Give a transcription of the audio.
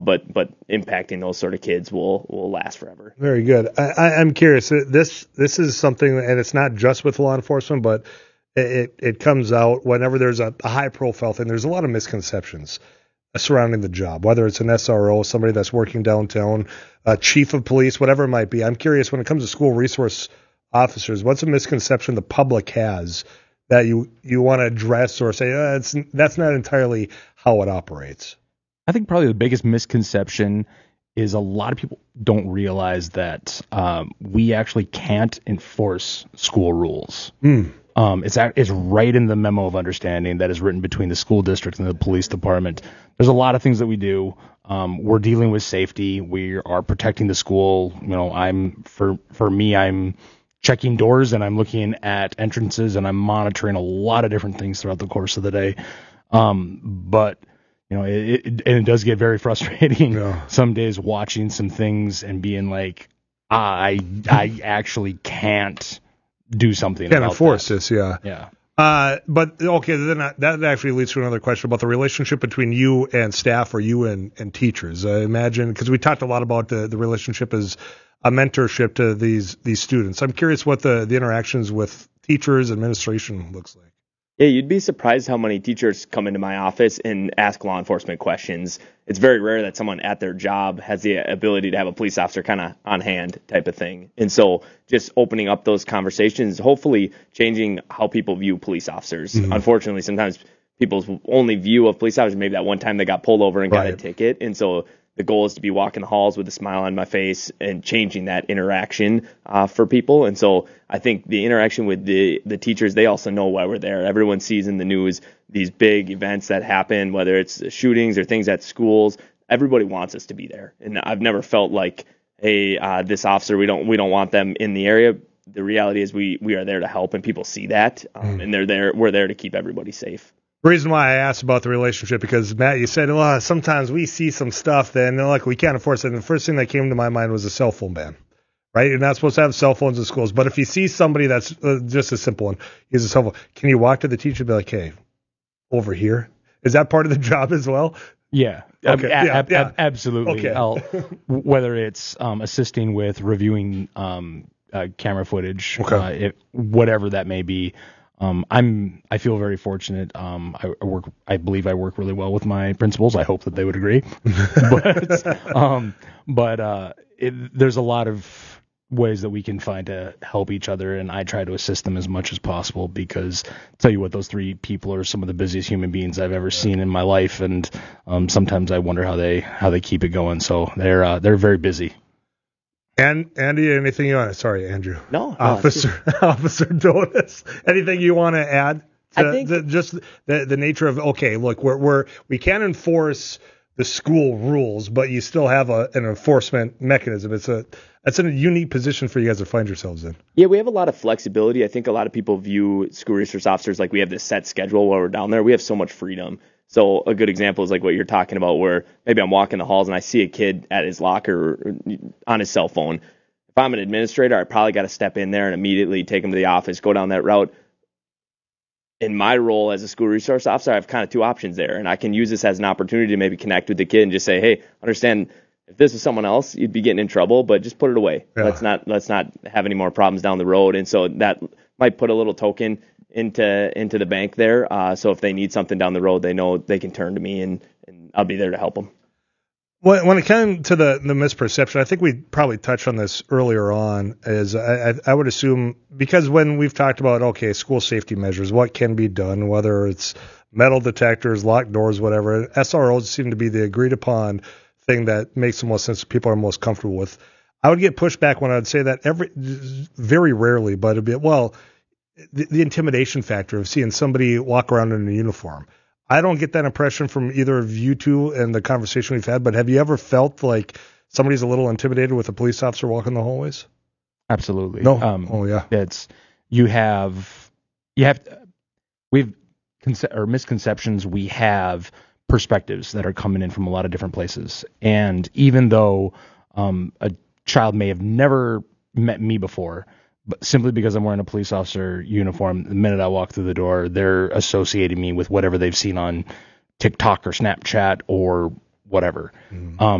but impacting those sort of kids will last forever. Very good. I'm curious. This is something, and it's not just with law enforcement, but it comes out whenever there's a high profile thing. There's a lot of misconceptions surrounding the job, whether it's an SRO, somebody that's working downtown, a chief of police, whatever it might be. I'm curious, when it comes to school resource officers, what's a misconception the public has that you want to address or say that's not entirely how it operates? I think probably the biggest misconception is a lot of people don't realize that we actually can't enforce school rules. It's right in the memo of understanding that is written between the school district and the police department. There's a lot of things that we do. We're dealing with safety. We are protecting the school. I'm checking doors and I'm looking at entrances and I'm monitoring a lot of different things throughout the course of the day. But it does get very frustrating some days watching some things and being like, I actually can't do something can't about enforce that. This, yeah. Yeah. But okay, then that actually leads to another question about the relationship between you and staff, or you and teachers. I imagine, because we talked a lot about the relationship as a mentorship to these students. I'm curious what the interactions with teachers, administration looks like. Yeah, you'd be surprised how many teachers come into my office and ask law enforcement questions. It's very rare that someone at their job has the ability to have a police officer kind of on hand type of thing. And so just opening up those conversations, hopefully changing how people view police officers. Mm-hmm. Unfortunately, sometimes people's only view of police officers, maybe that one time they got pulled over and got a ticket. And so the goal is to be walking the halls with a smile on my face and changing that interaction for people. And so I think the interaction with the teachers, they also know why we're there. Everyone sees in the news these big events that happen, whether it's shootings or things at schools. Everybody wants us to be there. And I've never felt like, hey, this officer, we don't want them in the area. The reality is we are there to help, and people see that. And we're there to keep everybody safe. The reason why I asked about the relationship, because Matt, you said, well, sometimes we see some stuff that, like, we can't enforce it. And the first thing that came to my mind was a cell phone ban, right? You're not supposed to have cell phones in schools. But if you see somebody that's just a simple one, use a cell phone, can you walk to the teacher and be like, hey, over here? Is that part of the job as well? Yeah. Okay. Absolutely. Okay. Whether it's assisting with reviewing camera footage, whatever that may be. I feel very fortunate. I believe I work really well with my principals. I hope that they would agree. But there's a lot of ways that we can find to help each other, and I try to assist them as much as possible, because I'll tell you what, those three people are some of the busiest human beings I've ever seen in my life, and sometimes I wonder how they keep it going. So they're very busy. And Andy, anything you want to? Sorry, Andrew. No, Officer Donis. Anything you want to add? I think just the nature of, okay, look, we can't enforce the school rules, but you still have an enforcement mechanism. That's a unique position for you guys to find yourselves in. Yeah, we have a lot of flexibility. I think a lot of people view school resource officers like we have this set schedule while we're down there. We have so much freedom. So a good example is like what you're talking about, where maybe I'm walking the halls and I see a kid at his locker on his cell phone. If I'm an administrator, I probably got to step in there and immediately take him to the office, go down that route. In my role as a school resource officer, I have kind of two options there, and I can use this as an opportunity to maybe connect with the kid and just say, hey, understand, if this was someone else, you'd be getting in trouble, but just put it away. Yeah. Let's not have any more problems down the road. And so that might put a little token into the bank there. So if they need something down the road, they know they can turn to me, and I'll be there to help them. When it came to the misperception, I think we probably touched on this earlier on, is I would assume, because when we've talked about, okay, school safety measures, what can be done, whether it's metal detectors, locked doors, whatever, SROs seem to be the agreed upon thing that makes the most sense, people are most comfortable with. I would get pushback when I would say that very rarely, but it'd be, well, the intimidation factor of seeing somebody walk around in a uniform. I don't get that impression from either of you two in the conversation we've had, but have you ever felt like somebody's a little intimidated with a police officer walking the hallways? Absolutely. No. Misconceptions. We have perspectives that are coming in from a lot of different places. And even though a child may have never met me before, but simply because I'm wearing a police officer uniform, the minute I walk through the door, they're associating me with whatever they've seen on TikTok or Snapchat or whatever.